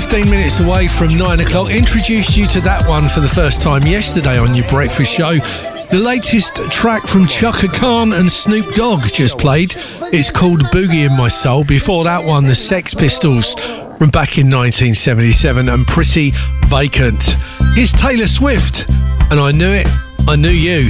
15 minutes away from 9 o'clock. Introduced you to that one for the first time yesterday on your breakfast show. The latest track from Chaka Khan and Snoop Dogg just played. It's called Boogie in My Soul. Before that one, the Sex Pistols from back in 1977 and Pretty Vacant. Here's Taylor Swift, and I Knew It, I Knew You.